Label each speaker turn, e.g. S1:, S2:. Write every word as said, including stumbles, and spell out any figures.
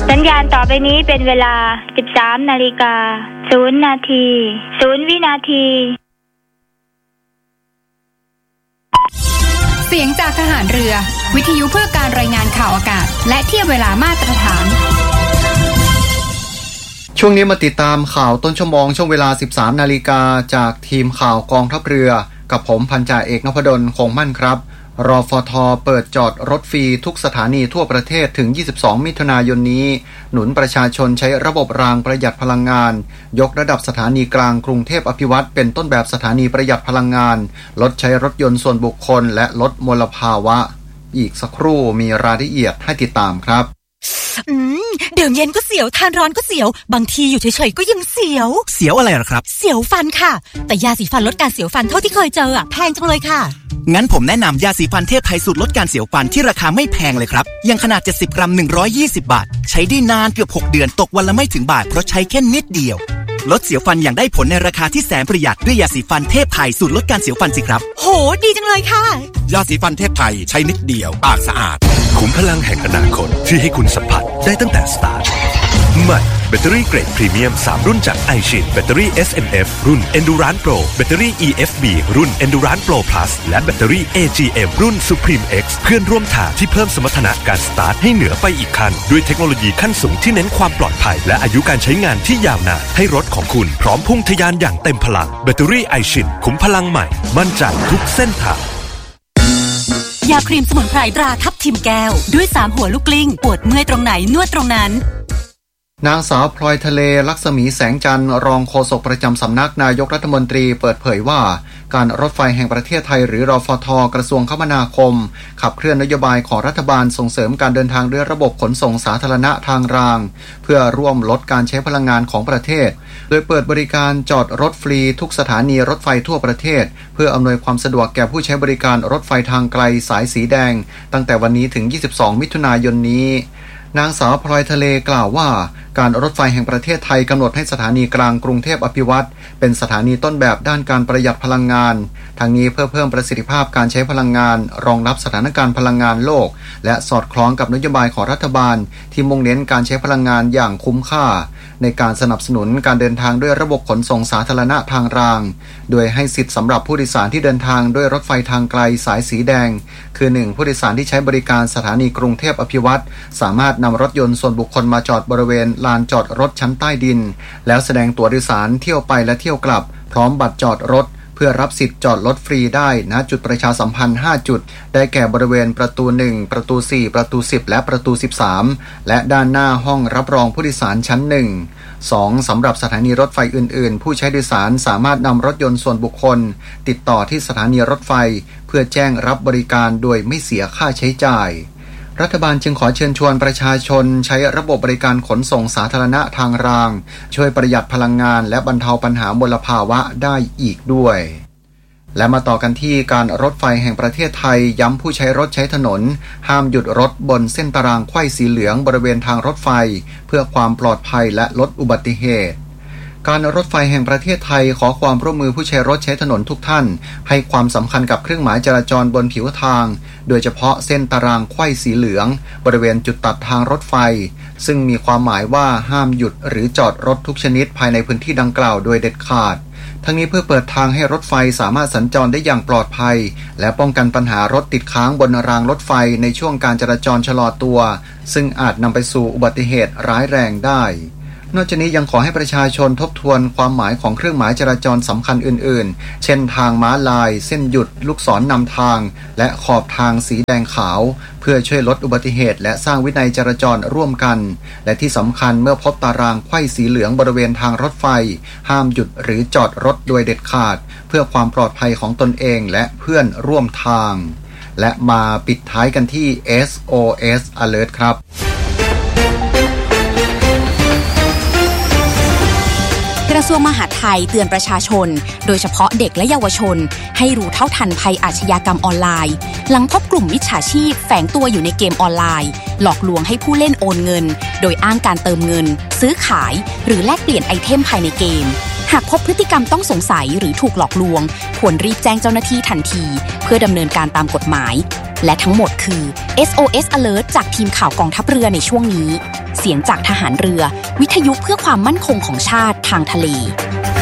S1: สัญญาณต่อไปนี้เป็นเวลา สิบสาม นาฬิกา ศูนย์ นาที ศูนย์ วินาที
S2: เสียงจากทหารเรือวิทยุเพื่อการรายงานข่าวอากาศและเทียบเวลามาตรฐาน
S3: ช่วงนี้มาติดตามข่าวต้นชั่วโมงช่วงเวลา สิบสาม นาฬิกาจากทีมข่าวกองทัพเรือกับผมพันจ่าเอกนพดลคงมั่นครับรฟท.เปิดจอดรถฟรีทุกสถานีทั่วประเทศถึงยี่สิบสองมิถุนายนนี้หนุนประชาชนใช้ระบบรางประหยัดพลังงานยกระดับสถานีกลางกรุงเทพอภิวัตรเป็นต้นแบบสถานีประหยัดพลังงานลดใช้รถยนต์ส่วนบุคคลและลดมลภาวะอีกสักครู่มีรายละเอียดให้ติดตามครับ
S4: อืมดื่มเย็นก็เสียวทานร้อนก็เสียวบางทีอยู่เฉยๆก็ยังเสียว
S5: เสียวอะไรล่ะครับ
S4: เสียวฟันค่ะแต่ยาสีฟันลดการเสียวฟันเท่าที่เคยเจออ่ะแพงจังเลยค่ะ
S5: งั้นผมแนะนำยาสีฟันเทพไทยสูตรลดการเสียวฟันที่ราคาไม่แพงเลยครับยังขนาดเจ็ดสิบกรัมหนึ่งร้อยยี่สิบบาทใช้ได้นานเกือบหกเดือนตกวันละไม่ถึงบาทเพราะใช้แค่นิดเดียวลดเสียวฟันอย่างได้ผลในราคาที่แสนประหยัดด้วยยาสีฟันเทพไทยสูตรลดการเสียวฟันสิครับ
S4: โหดีจังเลยค่ะ
S6: ยาสีฟันเทพไทยใช้นิดเดียวปากสะอาดขุมพลังแห่งอนาคตที่ให้คุณสัมผัสได้ตั้งแต่สตาร์ทใหม่แบตเตอรี่เกรดพรีเมียมสามรุ่นจาก iShield แบตเตอรี่ เอส เอ็ม เอฟ รุ่น Endurance Pro แบตเตอรี่ อี เอฟ บี รุ่น Endurance Pro Plus และแบตเตอรี่ เอ จี เอ็ม รุ่น Supreme X เพื่อนร่วมทางที่เพิ่มสมรรถนะการสตาร์ทให้เหนือไปอีกขั้นด้วยเทคโนโลยีขั้นสูงที่เน้นความปลอดภัยและอายุการใช้งานที่ยาวนานให้รถของคุณพร้อมพุ่งทะยานอย่างเต็มพลังแบตเตอรี่ iShield ขุมพลังใหม่มั่นใจทุกเส้นทาง
S4: ยาครีมสมุนไพรตราทับทิมแก้วด้วยสามหัวลูกกลิ้งปวดเมื่อยตรงไหนนวดตรงนั้น
S3: นางสาวพลอยทะเลลักษมีแสงจันทร์รองโฆษกประจำสำนักนายกรัฐมนตรีเปิดเผยว่าการรถไฟแห่งประเทศไทยหรือรฟท.กระทรวงคมนาคมขับเคลื่อนนโยบายของรัฐบาลส่งเสริมการเดินทางด้วยระบบขนส่งสาธารณะทางรางเพื่อร่วมลดการใช้พลังงานของประเทศโดยเปิดบริการจอดรถฟรีทุกสถานีรถไฟทั่วประเทศเพื่ออำนวยความสะดวกแก่ผู้ใช้บริการรถไฟทางไกลสายสีแดงตั้งแต่วันนี้ถึงยี่สิบสองมิถุนายนนี้นางสาวพลอยทะเลกล่าวว่าการรถไฟแห่งประเทศไทยกำหนดให้สถานีกลางกรุงเทพอภิวัตรเป็นสถานีต้นแบบด้านการประหยัดพลังงานทั้งนี้เพื่อเพิ่มประสิทธิภาพการใช้พลังงานรองรับสถานการณ์พลังงานโลกและสอดคล้องกับนโยบายของรัฐบาลที่มุ่งเน้นการใช้พลังงานอย่างคุ้มค่าในการสนับสนุนการเดินทางด้วยระบบขนส่งสาธารณะทางรางโดยให้สิทธิ์สำหรับผู้โดยสารที่เดินทางด้วยรถไฟทางไกลสายสีแดงคือหนึ่งผู้โดยสารที่ใช้บริการสถานีกรุงเทพอภิวัตรสามารถนำรถยนต์ส่วนบุคคลมาจอดบริเวณลานจอดรถชั้นใต้ดินแล้วแสดงตั๋วโดยสารเที่ยวไปและเที่ยวกลับพร้อมบัตรจอดรถเพื่อรับสิทธิ์จอดรถฟรีได้ณจุดประชาสัมพันธ์ห้าจุดได้แก่บริเวณประตูหนึ่งประตูสี่ประตูสิบและประตูสิบสามและด้านหน้าห้องรับรองผู้โดยสารชั้นหนึ่ง สองสำหรับสถานีรถไฟอื่นๆผู้ใช้โดยสารสามารถนำรถยนต์ส่วนบุคคลติดต่อที่สถานีรถไฟเพื่อแจ้งรับบริการโดยไม่เสียค่าใช้จ่ายรัฐบาลจึงขอเชิญชวนประชาชนใช้ระบบบริการขนส่งสาธารณะทางรางช่วยประหยัดพลังงานและบรรเทาปัญหามลภาวะได้อีกด้วยและมาต่อกันที่การรถไฟแห่งประเทศไทยย้ำผู้ใช้รถใช้ถนนห้ามหยุดรถบนเส้นตารางไขว้สีเหลืองบริเวณทางรถไฟเพื่อความปลอดภัยและลดอุบัติเหตุการรถไฟแห่งประเทศไทยขอความร่วมมือผู้ใช้รถใช้ถนนทุกท่านให้ความสำคัญกับเครื่องหมายจราจรบนผิวทางโดยเฉพาะเส้นตารางไขว้สีเหลืองบริเวณจุดตัดทางรถไฟซึ่งมีความหมายว่าห้ามหยุดหรือจอดรถทุกชนิดภายในพื้นที่ดังกล่าวโดยเด็ดขาดทั้งนี้เพื่อเปิดทางให้รถไฟสามารถสัญจรได้อย่างปลอดภัยและป้องกันปัญหารถติดค้างบนรางรถไฟในช่วงการจราจรชะลอตัวซึ่งอาจนำไปสู่อุบัติเหตุร้ายแรงได้นอกจากนี้ยังขอให้ประชาชนทบทวนความหมายของเครื่องหมายจราจรสำคัญอื่นๆเช่นทางม้าลายเส้นหยุดลูกศรนำทางและขอบทางสีแดงขาวเพื่อช่วยลดอุบัติเหตุและสร้างวินัยจราจรร่วมกันและที่สำคัญเมื่อพบตารางไขว้สีเหลืองบริเวณทางรถไฟห้ามหยุดหรือจอดรถโดยเด็ดขาดเพื่อความปลอดภัยของตนเองและเพื่อนร่วมทางและมาปิดท้ายกันที่ เอส โอ เอส Alert ครับ
S4: กระทรวงมหาดไทยเตือนประชาชนโดยเฉพาะเด็กและเยาวชนให้รู้เท่าทันภัยอาชญากรรมออนไลน์หลังพบกลุ่มมิจฉาชีพแฝงตัวอยู่ในเกมออนไลน์หลอกลวงให้ผู้เล่นโอนเงินโดยอ้างการเติมเงินซื้อขายหรือแลกเปลี่ยนไอเทมภายในเกมหากพบพฤติกรรมต้องสงสัยหรือถูกหลอกลวงควรรีบแจ้งเจ้าหน้าที่ทันทีเพื่อดำเนินการตามกฎหมายและทั้งหมดคือ เอส โอ เอส Alert จากทีมข่าวกองทัพเรือในช่วงนี้เสียงจากทหารเรือวิทยุเพื่อความมั่นคงของชาติทางทะเล